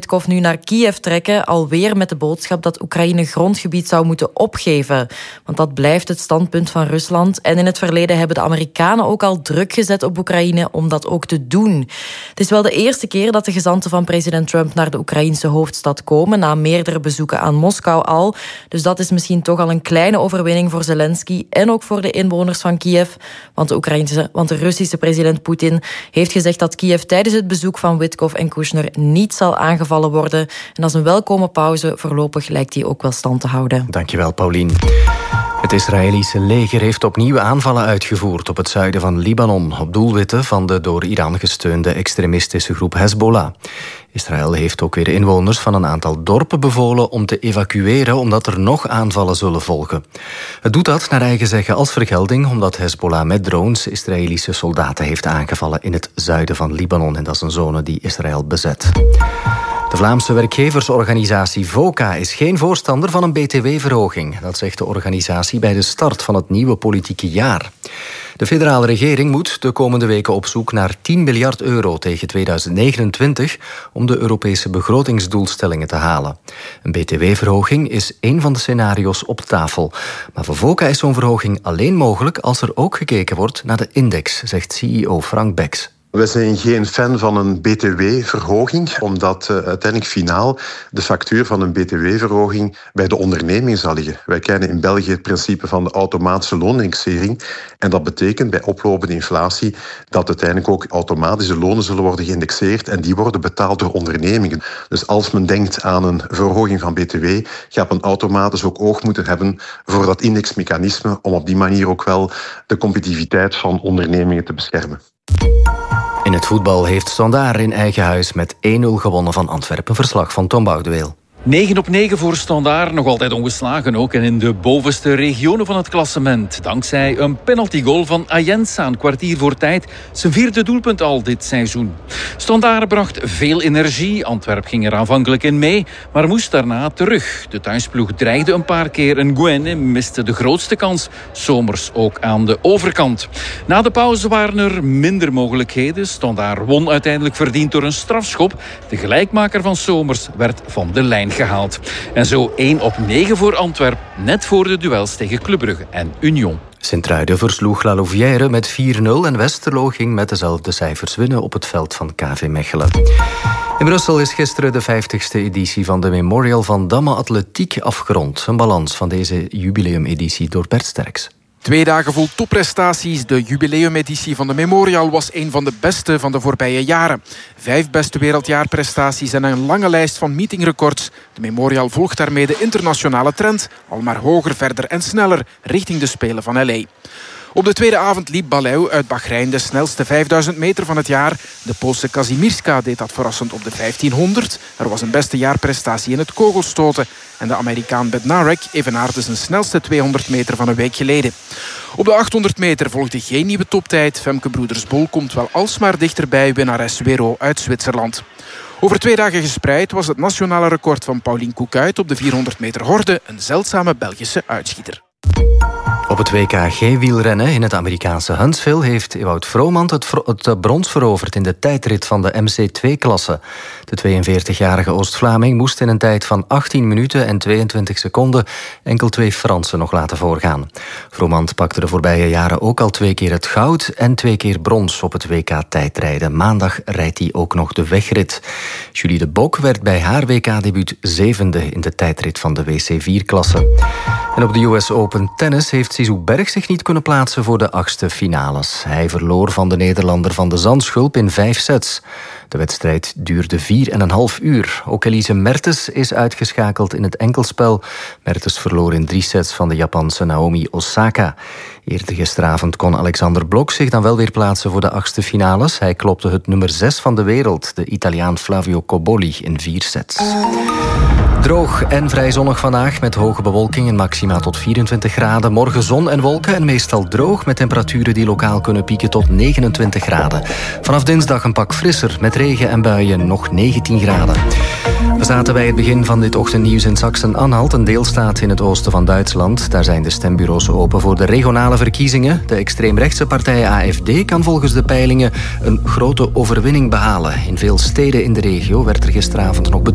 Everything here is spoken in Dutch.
Witkoff nu naar Kiev trekken, alweer met de boodschap dat Oekraïne grondgebied zou moeten opgeven. Want dat blijft het standpunt van Rusland. En in het verleden hebben de Amerikanen ook al druk gezet op Oekraïne om dat ook te doen. Het is wel de eerste keer dat de gezanten van president Trump naar de Oekraïnse hoofdstad komen, na meerdere bezoeken aan Moskou al. Dus dat is misschien toch al een kleine overwinning voor Zelensky en ook voor de inwoners van Kiev. Want de Russische president Poetin heeft gezegd dat Kiev tijdens het bezoek van Witkoff en Kushner niet zal aangevallen worden. En dat is een welkome pauze. Voorlopig lijkt die ook wel stand te houden. Dankjewel, Paulien. Het Israëlische leger heeft opnieuw aanvallen uitgevoerd op het zuiden van Libanon, op doelwitten van de door Iran gesteunde extremistische groep Hezbollah. Israël heeft ook weer inwoners van een aantal dorpen bevolen om te evacueren, omdat er nog aanvallen zullen volgen. Het doet dat naar eigen zeggen als vergelding, omdat Hezbollah met drones Israëlische soldaten heeft aangevallen in het zuiden van Libanon. En dat is een zone die Israël bezet. De Vlaamse werkgeversorganisatie VOCA is geen voorstander van een btw-verhoging. Dat zegt de organisatie bij de start van het nieuwe politieke jaar. De federale regering moet de komende weken op zoek naar 10 miljard euro tegen 2029 om de Europese begrotingsdoelstellingen te halen. Een btw-verhoging is één van de scenario's op tafel. Maar voor VOCA is zo'n verhoging alleen mogelijk als er ook gekeken wordt naar de index, zegt CEO Frank Becks. We zijn geen fan van een btw-verhoging, omdat uiteindelijk finaal de factuur van een btw-verhoging bij de onderneming zal liggen. Wij kennen in België het principe van de automatische loonindexering. En dat betekent bij oplopende inflatie dat uiteindelijk ook automatische lonen zullen worden geïndexeerd en die worden betaald door ondernemingen. Dus als men denkt aan een verhoging van btw, gaat men automatisch ook oog moeten hebben voor dat indexmechanisme om op die manier ook wel de competitiviteit van ondernemingen te beschermen. In het voetbal heeft Standaard in eigen huis met 1-0 gewonnen van Antwerpen. Verslag van Tom Boudeweel. 9-9 voor Standaard, nog altijd ongeslagen ook. En in de bovenste regionen van het klassement. Dankzij een penaltygoal van Ayensa, een kwartier voor tijd. Zijn 4e doelpunt al dit seizoen. Standaard bracht veel energie. Antwerp ging er aanvankelijk in mee, maar moest daarna terug. De thuisploeg dreigde een paar keer en Gouenne miste de grootste kans. Somers ook aan de overkant. Na de pauze waren er minder mogelijkheden. Standaard won uiteindelijk verdiend door een strafschop. De gelijkmaker van Somers werd van de lijn gehaald. En zo 1-9 voor Antwerp, net voor de duels tegen Club Brugge en Union. Sint-Truiden versloeg La Louvière met 4-0 en Westerlo ging met dezelfde cijfers winnen op het veld van KV Mechelen. In Brussel is gisteren de 50ste editie van de Memorial van Damme Atletiek afgerond. Een balans van deze jubileumeditie door Bert Sterks. 2 dagen vol topprestaties. De jubileumeditie van de Memorial was een van de beste van de voorbije jaren. 5 beste wereldjaarprestaties en een lange lijst van meetingrecords. De Memorial volgt daarmee de internationale trend. Al maar hoger, verder en sneller richting de Spelen van L.A. Op de tweede avond liep Baleu uit Bahrein de snelste 5000 meter van het jaar. De Poolse Kazimierska deed dat verrassend op de 1500. Er was een beste jaarprestatie in het kogelstoten. En de Amerikaan Bednarek evenaarde zijn snelste 200 meter van een week geleden. Op de 800 meter volgde geen nieuwe toptijd. Femke Broeders-Bol komt wel alsmaar dichterbij winnares Wero uit Zwitserland. Over 2 dagen gespreid was het nationale record van Pauline Koekuit op de 400 meter horde een zeldzame Belgische uitschieter. Op het WK G-wielrennen in het Amerikaanse Huntsville heeft Ewout Vrooman het brons veroverd in de tijdrit van de MC2-klasse. De 42-jarige Oost-Vlaming moest in een tijd van 18 minuten en 22 seconden enkel 2 Fransen nog laten voorgaan. Vrooman pakte de voorbije jaren ook al 2 keer het goud en 2 keer brons op het WK-tijdrijden. Maandag rijdt hij ook nog de wegrit. Julie de Bok werd bij haar WK-debuut 7e in de tijdrit van de WC4-klasse. En op de US Open Tennis heeft Sisou Berg zich niet kunnen plaatsen voor de 8e finales. Hij verloor van de Nederlander Van de Zandschulp in 5 sets. De wedstrijd duurde 4,5 uur. Ook Elise Mertens is uitgeschakeld in het enkelspel. Mertens verloor in 3 sets van de Japanse Naomi Osaka. Eerder gisteravond kon Alexander Blok zich dan wel weer plaatsen voor de 8e finales. Hij klopte het nummer 6 van de wereld, de Italiaan Flavio Cobolli, in 4 sets. Droog en vrij zonnig vandaag met hoge bewolking en maxima tot 24 graden. Morgen zon en wolken en meestal droog met temperaturen die lokaal kunnen pieken tot 29 graden. Vanaf dinsdag een pak frisser met regen en buien nog 19 graden. We zaten bij het begin van dit ochtendnieuws in Sachsen-Anhalt, een deelstaat in het oosten van Duitsland. Daar zijn de stembureaus open voor de regionale verkiezingen. De extreemrechtse partij AfD kan volgens de peilingen een grote overwinning behalen. In veel steden in de regio werd er gisteravond nog